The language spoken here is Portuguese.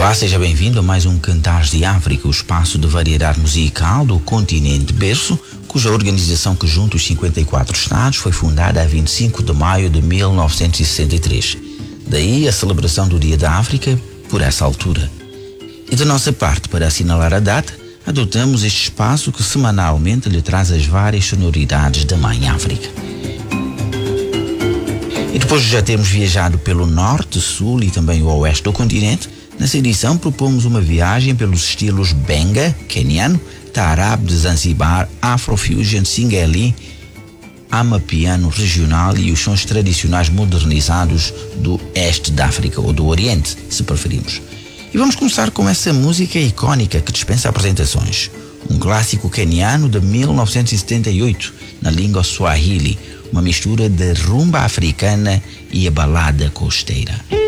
Olá, seja bem-vindo a mais um Cantares de África, o espaço de variedade musical do continente berço, cuja organização, que junta os 54 estados, foi fundada a 25 de maio de 1963. Daí a celebração do Dia da África por essa altura. E da nossa parte, para assinalar a data, adotamos este espaço que semanalmente lhe traz as várias sonoridades da Mãe África. E depois de já termos viajado pelo norte, sul e também o oeste do continente, nessa edição propomos uma viagem pelos estilos Benga, queniano, Taarab de Zanzibar, Afrofusion, Singeli, Amapiano regional e os sons tradicionais modernizados do este da África, ou do Oriente, se preferimos. E vamos começar com essa música icónica que dispensa apresentações. Um clássico queniano de 1978, na língua Swahili, uma mistura de rumba africana e a balada costeira.